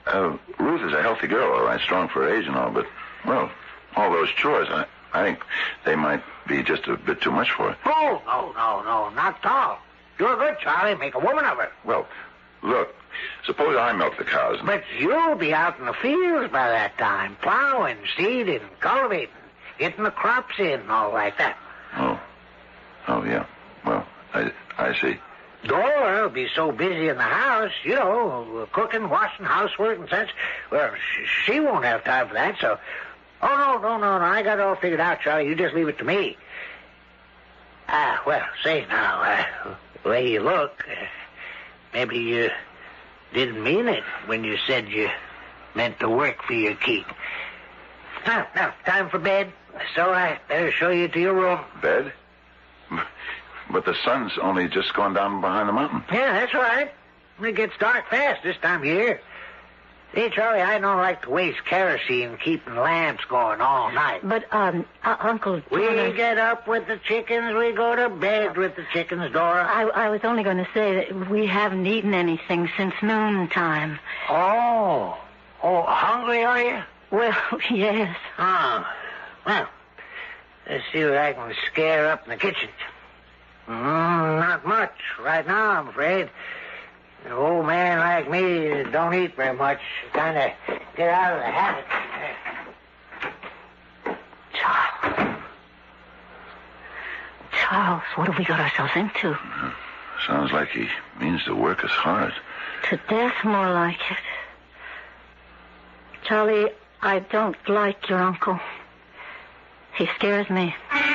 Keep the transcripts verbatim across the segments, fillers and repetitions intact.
Uh, Ruth is a healthy girl, all right, strong for her age and all, but, well, all those chores, I, I think they might be just a bit too much for her. Oh, no, no, no, not at all. You're good, Charlie. Make a woman of her. Well, look, suppose I milk the cows. And... But you'll be out in the fields by that time, plowing, seeding, cultivating, getting the crops in and all like that. Oh. Oh, yeah. Well, I, I see. Dora will be so busy in the house, you know, cooking, washing, housework and such. Well, she, she won't have time for that, so... Oh, no, no, no, no. I got it all figured out, Charlie. You just leave it to me. Ah, well, say now, uh, the way you look, uh, maybe you didn't mean it when you said you meant to work for your keep. Now, now, time for bed, so I better show you to your room. Bed? But the sun's only just gone down behind the mountain. Yeah, that's right. It gets dark fast this time of year. See, Charlie, I don't like to waste kerosene keeping lamps going all night. But, um, uh, Uncle We Jonas, get up with the chickens, we go to bed with the chickens, Dora. I, I was only going to say that we haven't eaten anything since noontime. Oh. Oh, hungry, are you? Well, yes. Oh. Well, let's see what I can scare up in the kitchen. Mm, not much right now, I'm afraid. An old man like me don't eat very much. Kind of get out of the habit. Charles. Charles, what have we got ourselves into? Uh, sounds like he means to work us hard. To death, more like it. Charlie, I don't like your uncle. He scares me.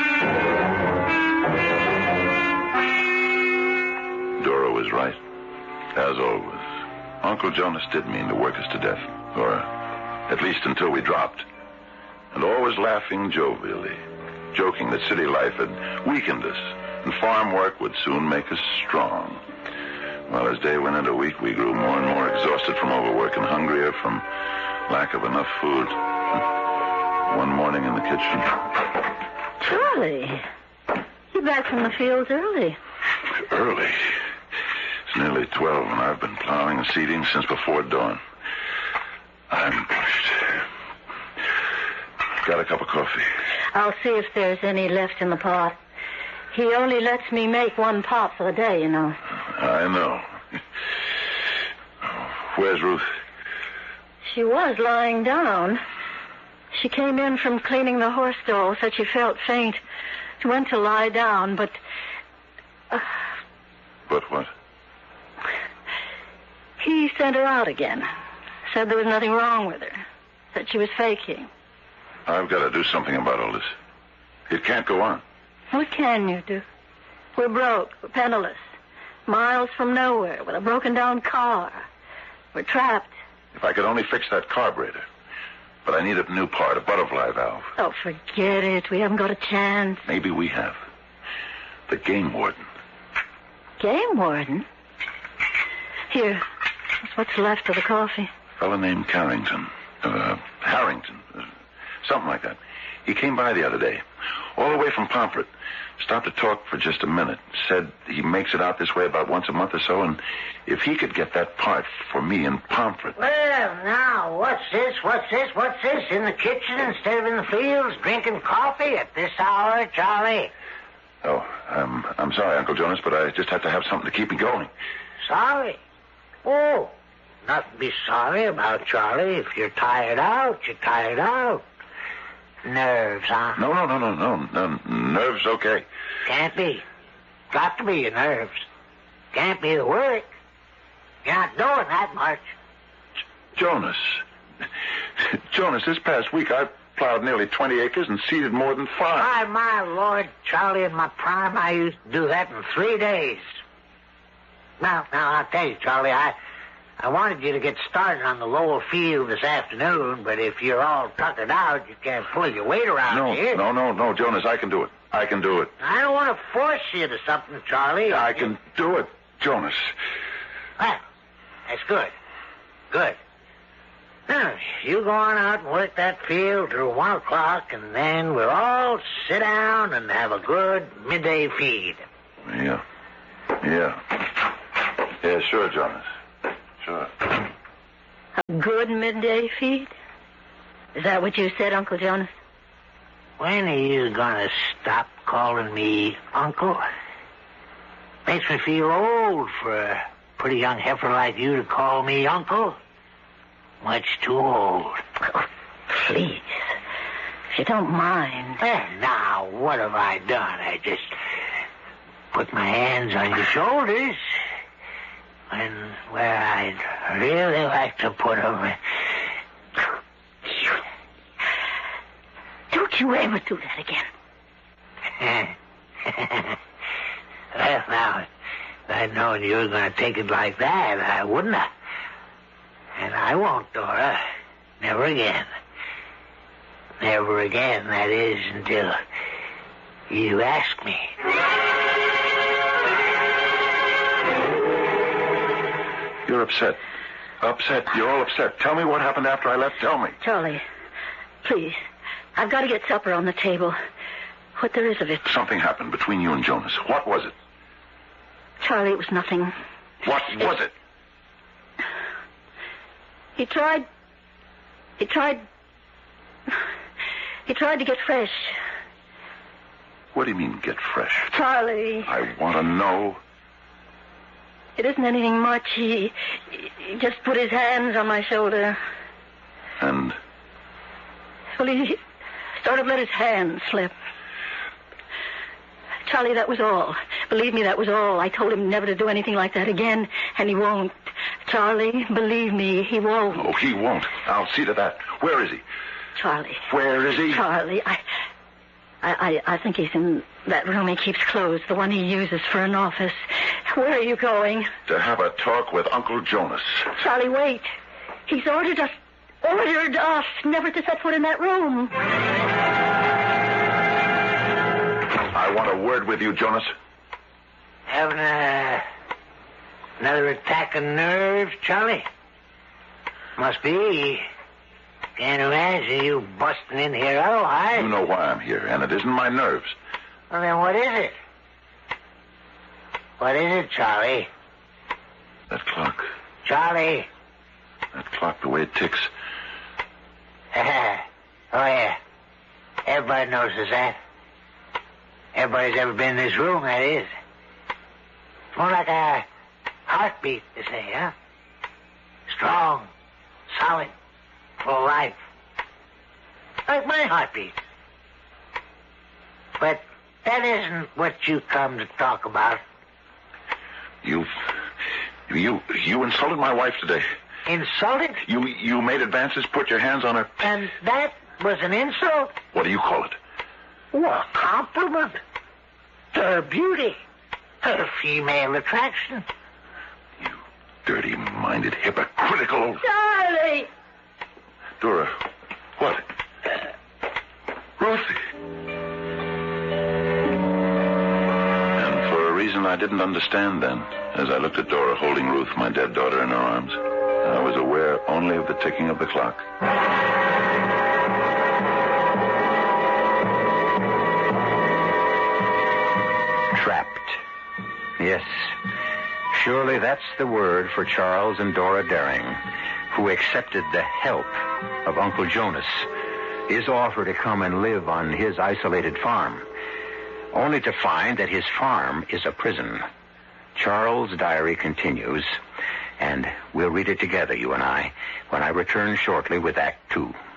Dora was right. As always, Uncle Jonas did mean to work us to death, or at least until we dropped. And always laughing jovially, joking that city life had weakened us, and farm work would soon make us strong. Well, as day went into week, we grew more and more exhausted from overwork and hungrier from lack of enough food. One morning in the kitchen... Charlie, you're back from the fields early. Early? It's nearly twelve, and I've been plowing and seeding since before dawn. I'm pushed. Got a cup of coffee. I'll see if there's any left in the pot. He only lets me make one pot for the day, you know. I know. Where's Ruth? She was lying down. She came in from cleaning the horse stall, said she felt faint. She went to lie down, but... Uh, but what? He sent her out again. Said there was nothing wrong with her. Said she was faking. I've got to do something about all this. It can't go on. What can you do? We're broke. We're penniless. Miles from nowhere with a broken-down car. We're trapped. If I could only fix that carburetor. But I need a new part, a butterfly valve. Oh, forget it. We haven't got a chance. Maybe we have. The game warden. Game warden? Here. That's what's left of the coffee. A fellow named Carrington. Uh, Harrington. Uh, something like that. He came by the other day. All the way from Pomfret. Stopped to talk for just a minute. Said he makes it out this way about once a month or so, and if he could get that part for me in Pomfret... Well, now, what's this, what's this, what's this? In the kitchen instead of in the fields, drinking coffee at this hour, Charlie? Oh, I'm, I'm sorry, Uncle Jonas, but I just have to have something to keep me going. Sorry? Oh, nothing to be sorry about, Charlie. If you're tired out, you're tired out. Nerves, huh? No, no, no, no, no, no. Nerves, okay. Can't be. Got to be your nerves. Can't be the work. You're not doing that much. Jonas. Jonas, this past week I plowed nearly twenty acres and seeded more than five. My, my Lord, Charlie, in my prime, I used to do that in three days. Now, now, I'll tell you, Charlie, I... I wanted you to get started on the Lowell field this afternoon, but if you're all tuckered out, you can't pull your weight around no, here. No, no, no, Jonas, I can do it. I can do it. I don't want to force you to something, Charlie. I can do it, Jonas. Well, that's good. Good. Now, you go on out and work that field till one o'clock, and then we'll all sit down and have a good midday feed. Yeah. Yeah. Yeah, sure, Jonas. Sure. A good midday feed? Is that what you said, Uncle Jonas? When are you gonna stop calling me Uncle? Makes me feel old for a pretty young heifer like you to call me Uncle. Much too old. Oh, please, if you don't mind. Eh, now, what have I done? I just put my hands on your shoulders and where I'd really like to put them. Don't you ever do that again. Well, now, if I'd known you were going to take it like that, I wouldn't have. And I won't, Dora. Never again. Never again, that is, until you ask me. You're upset. Upset. You're all upset. Tell me what happened after I left. Tell me. Charlie, please. I've got to get supper on the table. What there is of it. Something happened between you and Jonas. What was it? Charlie, it was nothing. What was it? He tried... He tried... He tried to get fresh. What do you mean, get fresh? Charlie. I want to know. It isn't anything much. He, he just put his hands on my shoulder. And? Well, he sort of let his hands slip. Charlie, that was all. Believe me, that was all. I told him never to do anything like that again, and he won't. Charlie, believe me, he won't. Oh, he won't. I'll see to that. Where is he? Charlie. Where is he? Charlie, I... I, I, I think he's in that room he keeps closed, the one he uses for an office. Where are you going? To have a talk with Uncle Jonas. Charlie, wait. He's ordered us, ordered us never to set foot in that room. I want a word with you, Jonas. Having a, another attack of nerves, Charlie? Must be. Can't imagine you busting in here otherwise. You know why I'm here, and it isn't my nerves. Well, then what is it? What is it, Charlie? That clock. Charlie. That clock, the way it ticks. Uh, oh, yeah. Everybody notices that. Everybody's ever been in this room, that is. It's more like a heartbeat, they say, huh? Strong, solid, full of life. Like my heartbeat. But that isn't what you come to talk about. You... You... You insulted my wife today. Insulted? You... You made advances, put your hands on her... And that was an insult? What do you call it? Well, compliment. Her beauty. Her female attraction. You dirty-minded, hypocritical... Charlie! Dora, what? Ruthie. And for a reason I didn't understand then, as I looked at Dora holding Ruth, my dead daughter, in her arms, I was aware only of the ticking of the clock. Trapped. Yes. Surely that's the word for Charles and Dora Daring, who accepted the help of Uncle Jonas, his offer to come and live on his isolated farm, only to find that his farm is a prison. Charles' diary continues, and we'll read it together, you and I, when I return shortly with Act Two.